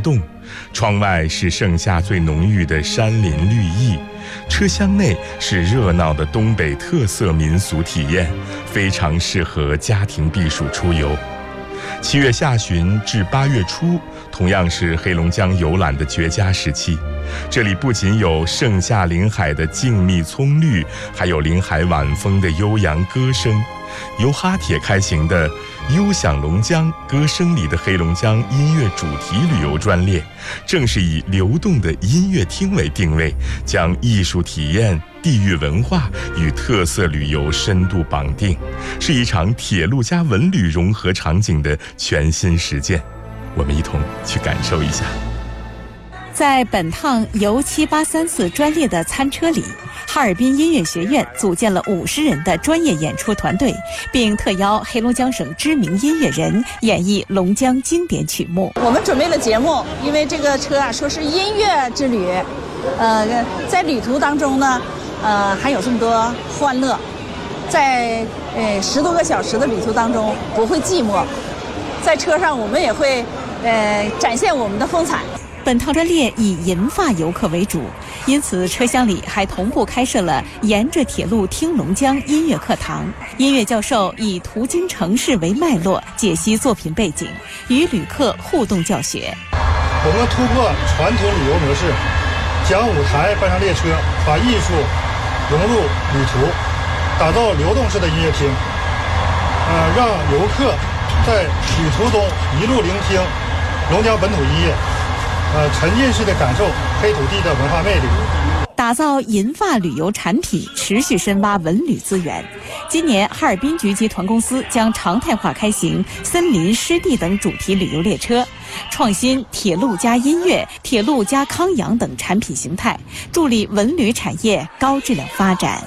洞，窗外是盛夏最浓郁的山林绿意，车厢内是热闹的东北特色民俗体验，非常适合家庭避暑出游。7月下旬至8月初，同样是黑龙江游览的绝佳时期。这里不仅有盛夏临海的静谧葱绿，还有临海晚风的悠扬歌声。由哈铁开行的悠享龙江歌声里的黑龙江音乐主题旅游专列，正是以流动的音乐厅为定位，将艺术体验、地域文化与特色旅游深度绑定，是一场铁路加文旅融合场景的全新实践。我们一同去感受一下。 在本趟游7834专列的餐车里，哈尔滨音乐学院组建了50人的专业演出团队，并特邀黑龙江省知名音乐人演绎龙江经典曲目。 我们准备了节目，因为这个车说是音乐之旅，在旅途当中呢，还有这么多欢乐，在10多个小时的旅途当中不会寂寞，在车上我们也会展现我们的风采。 本趟专列以银发游客为主，因此车厢里还同步开设了沿着铁路听龙江音乐课堂，音乐教授以途经城市为脉络，解析作品背景，与旅客互动教学。 我们突破传统旅游模式，将舞台搬上列车，把艺术融入旅途，打造流动式的音乐厅，让游客在旅途中一路聆听龙江本土音乐，沉浸式的感受黑土地的文化魅力， 打造银发旅游产品，持续深挖文旅资源。今年哈尔滨局集团公司将常态化开行森林、湿地等主题旅游列车，创新铁路加音乐、铁路加康养等产品形态，助力文旅产业高质量发展。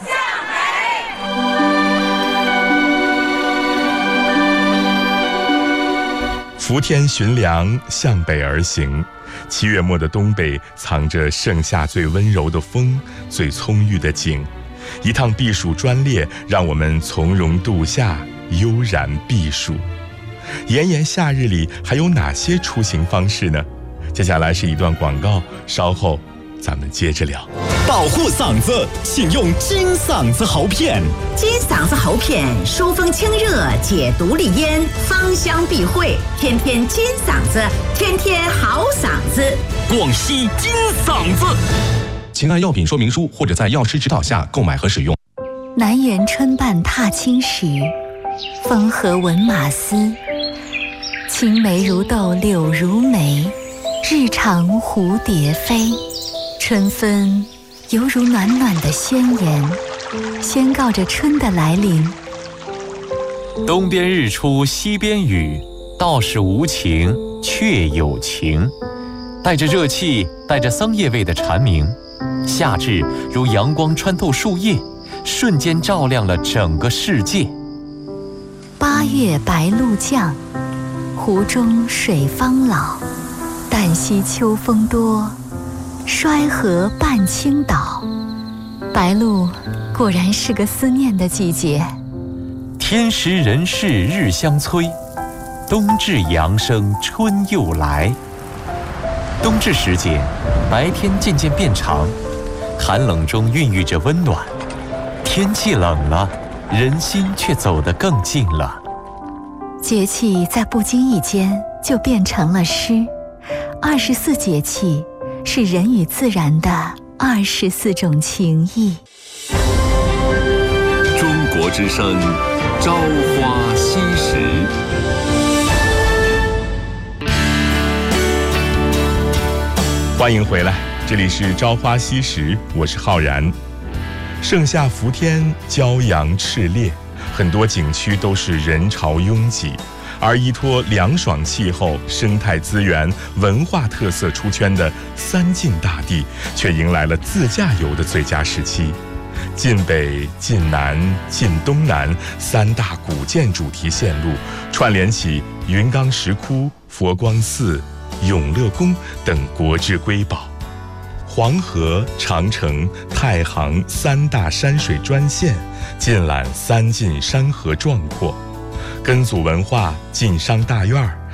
伏天寻粮，向北而行。7月末的东北藏着盛夏最温柔的风，最葱郁的景。一趟避暑专列，让我们从容度夏，悠然避暑。炎炎夏日里还有哪些出行方式呢？接下来是一段广告，稍后咱们接着聊。 保护嗓子，请用金嗓子喉片。 金嗓子喉片疏风清热，解毒利咽，芳香避秽，天天金嗓子，天天好嗓子。 广西金嗓子，请按药品说明书或者在药师指导下购买和使用。 南园春半踏青时，风和闻马嘶。青梅如豆，柳如眉，日长蝴蝶飞。春分犹如暖暖的宣言，宣告着春的来临。 东边日出西边雨，道是无晴却有晴。带着热气，带着桑叶味的蝉鸣，夏至如阳光穿透树叶，瞬间照亮了整个世界。 8月白露降，湖中水方老。旦夕秋风多，衰河半倾倒。白露果然是个思念的季节。 天时人事日相催，冬至阳生春又来。冬至时节，白天渐渐变长，寒冷中孕育着温暖。天气冷了，人心却走得更近了。 节气在不经意间就变成了诗。24节气是人与自然的24种情谊。 中国之声，朝花夕拾。 欢迎回来，这里是朝花夕拾，我是浩然。盛夏伏天，骄阳炽烈，很多景区都是人潮拥挤，而依托凉爽气候、生态资源、文化特色出圈的三晋大地，却迎来了自驾游的最佳时期。晋北、晋南、晋东南3大古建主题线路，串联起云冈石窟、佛光寺、永乐宫等国之瑰宝。黄河、长城、太行3大山水专线，尽览三晋山河壮阔。根祖文化晋商大院，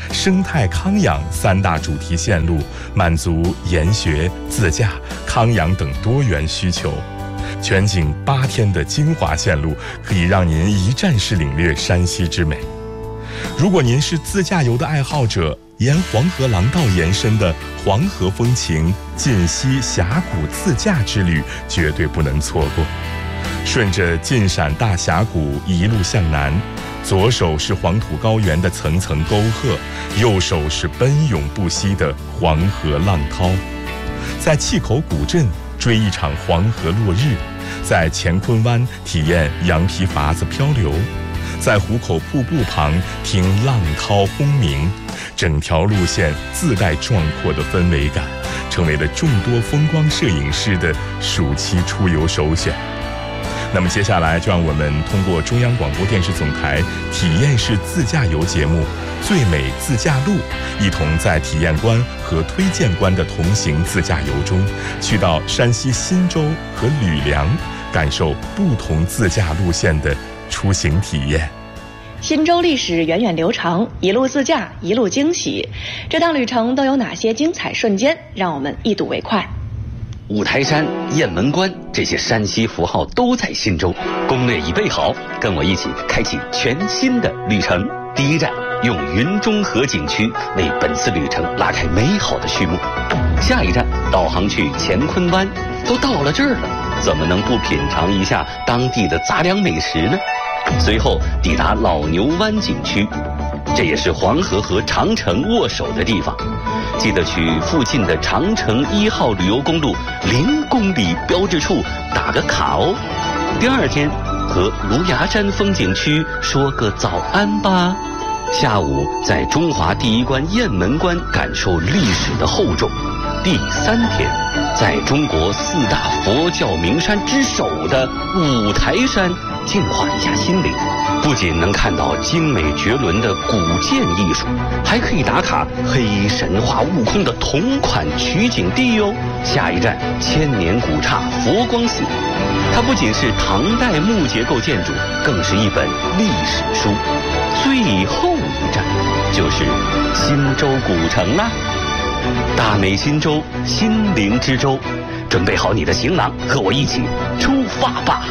生态康养3大主题线路，满足研学、自驾、康养等多元需求。全景8天的精华线路，可以让您一站式领略山西之美。如果您是自驾游的爱好者，沿黄河廊道延伸的黄河风情晋西峡谷自驾之旅绝对不能错过。顺着晋陕大峡谷一路向南，左手是黄土高原的层层沟壑，右手是奔涌不息的黄河浪涛。在碛口古镇追一场黄河落日，在乾坤湾体验羊皮筏子漂流，在壶口瀑布旁听浪涛轰鸣，整条路线自带壮阔的氛围感，成为了众多风光摄影师的暑期出游首选。那么接下来就让我们通过中央广播电视总台体验式自驾游节目《最美自驾路》，一同在体验官和推荐官的同行自驾游中，去到山西忻州和吕梁，感受不同自驾路线的出行体验。 忻州历史源远流长，一路自驾，一路惊喜。这趟旅程都有哪些精彩瞬间？让我们一睹为快。 五台山、雁门关这些山西符号都在忻州，攻略已备好，跟我一起开启全新的旅程。第一站，用云中河景区为本次旅程拉开美好的序幕。下一站，导航去乾坤湾。都到了这儿了，怎么能不品尝一下当地的杂粮美食呢？随后抵达老牛湾景区，这也是黄河和长城握手的地方。记得去附近的长城1号旅游公路0公里标志处打个卡哦。第二天和芦芽山风景区说个早安吧。下午在中华第一关雁门关感受历史的厚重。第3天，在中国4大佛教名山之首的五台山净化一下心灵，不仅能看到精美绝伦的古建艺术，还可以打卡黑神话悟空的同款取景地哟。下一站，千年古刹佛光寺，它不仅是唐代木结构建筑，更是一本历史书。最后一站就是忻州古城啦。大美忻州，心灵之州，准备好你的行囊，和我一起出发吧。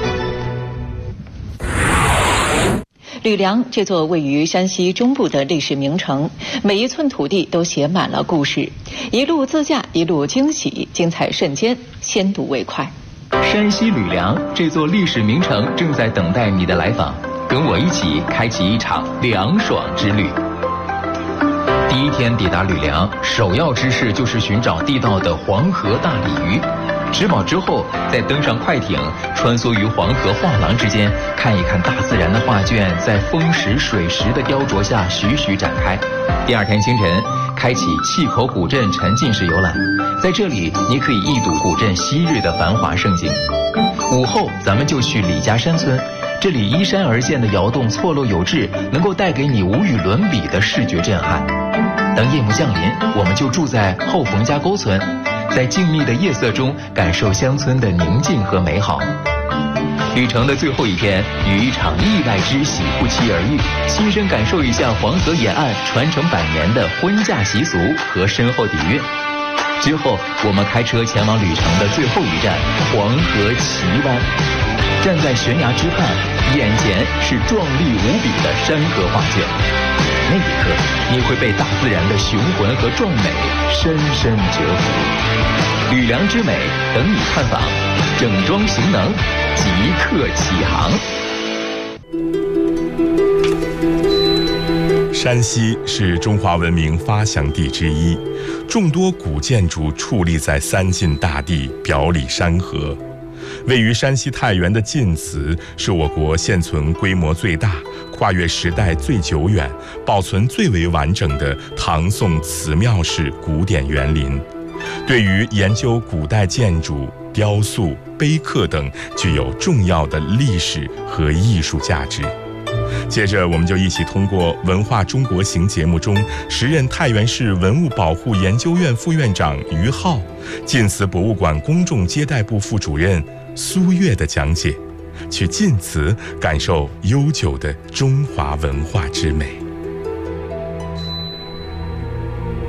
吕梁这座位于山西中部的历史名城，每一寸土地都写满了故事，一路自驾，一路惊喜，精彩瞬间，先睹为快。 山西吕梁这座历史名城正在等待你的来访，跟我一起开启一场凉爽之旅。第一天抵达吕梁，首要之事就是寻找地道的黄河大鲤鱼。吃饱之后，再登上快艇，穿梭于黄河画廊之间，看一看大自然的画卷在风石水石的雕琢下徐徐展开。第二天清晨，开启碛口古镇沉浸式游览，在这里你可以一睹古镇昔日的繁华盛景。午后，咱们就去李家山村。这里依山而建的窑洞错落有致，能够带给你无与伦比的视觉震撼。等夜幕降临，我们就住在后冯家沟村，在静谧的夜色中感受乡村的宁静和美好。旅程的最后一天，与一场意外之喜不期而遇，亲身感受一下黄河沿岸传承100年的婚嫁习俗和深厚底蕴。之后，我们开车前往旅程的最后一站黄河奇湾。站在悬崖之畔，眼前是壮丽无比的山河画卷。那一刻，你会被大自然的雄浑和壮美深深折服。吕梁之美等你探访，整装行囊，即刻起航。 山西是中华文明发祥地之一，众多古建筑矗立在三晋大地，表里山河。位于山西太原的晋祠是我国现存规模最大、跨越时代最久远、保存最为完整的唐宋祠庙式古典园林，对于研究古代建筑、雕塑、碑刻等具有重要的历史和艺术价值。接着，我们就一起通过《文化中国行》节目中时任太原市文物保护研究院副院长于浩、晋祠博物馆公众接待部副主任苏月的讲解，去晋祠感受悠久的中华文化之美。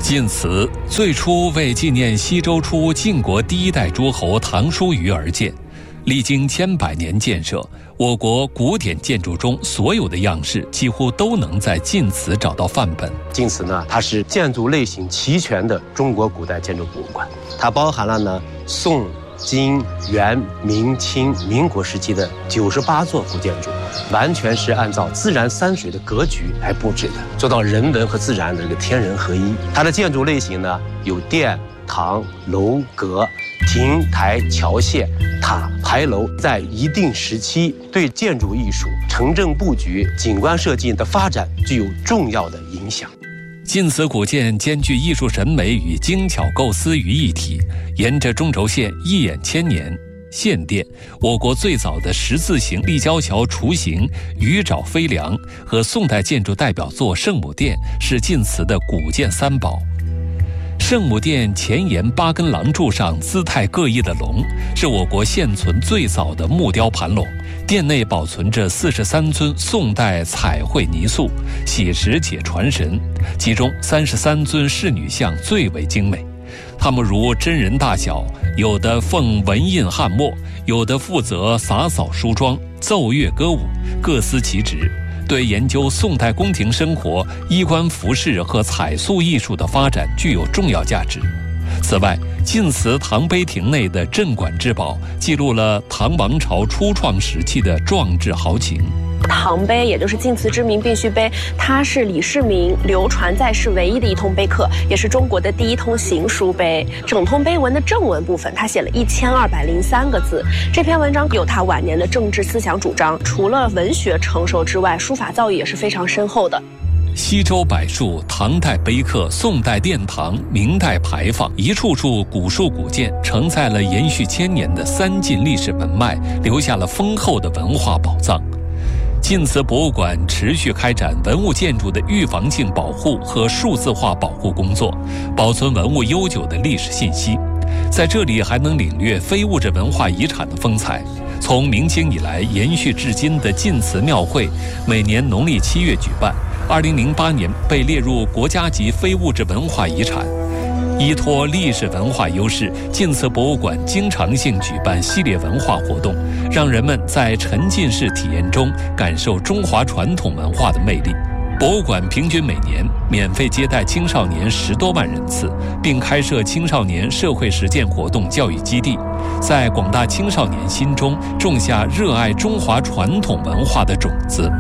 晋祠最初为纪念西周初晋国第一代诸侯唐叔虞而建，历经千百年建设，我国古典建筑中所有的样式几乎都能在晋祠找到范本。 晋祠呢，它是建筑类型齐全的中国古代建筑博物馆，它包含了呢宋、金、元、明、清、民国时期的98座古建筑，完全是按照自然山水的格局来布置的，做到人文和自然的这个天人合一。它的建筑类型呢，有殿、堂、楼阁、亭台、桥榭、塔、牌楼，在一定时期对建筑艺术、城镇布局、景观设计的发展具有重要的影响。 晋祠古建兼具艺术审美与精巧构思于一体，沿着中轴线一眼千年。献殿，我国最早的十字形立交桥雏形鱼爪飞梁和宋代建筑代表作圣母殿是晋祠的古建三宝。圣母殿前沿8根廊柱上姿态各异的龙，是我国现存最早的木雕盘龙。殿内保存着43尊宋代彩绘泥塑，写实且传神，其中33尊仕女像最为精美。它们如真人大小，有的奉纹印汉墨，有的负责洒扫梳妆、奏乐歌舞，各司其职，对研究宋代宫廷生活、衣冠服饰和彩塑艺术的发展具有重要价值。此外，晋祠唐碑亭内的镇馆之宝记录了唐王朝初创时期的壮志豪情。 唐碑，也就是晋祠之铭必须碑，它是李世民流传在世唯一的一通碑刻，也是中国的第一通行书碑。整通碑文的正文部分，他写了1203个字。这篇文章有他晚年的政治思想主张，除了文学成熟之外，书法造诣也是非常深厚的。 西周柏树、唐代碑刻、宋代殿堂、明代牌坊，一处处古树古建，承载了延续千年的三晋历史文脉，留下了丰厚的文化宝藏。晋祠博物馆持续开展文物建筑的预防性保护和数字化保护工作，保存文物悠久的历史信息。在这里还能领略非物质文化遗产的风采。从明清以来延续至今的晋祠庙会，每年农历7月举办，2008年被列入国家级非物质文化遗产。依托历史文化优势，晋祠博物馆经常性举办系列文化活动，让人们在沉浸式体验中感受中华传统文化的魅力。博物馆平均每年免费接待青少年10多万人次，并开设青少年社会实践活动教育基地，在广大青少年心中种下热爱中华传统文化的种子。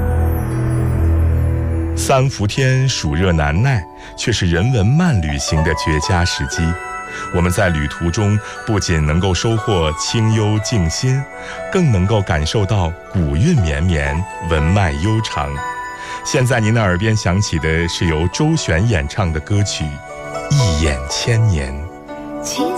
三伏天暑热难耐，却是人文慢旅行的绝佳时机。我们在旅途中不仅能够收获清幽静心，更能够感受到古韵绵绵，文脉悠长。现在您的耳边响起的是由周璇演唱的歌曲《一眼千年》。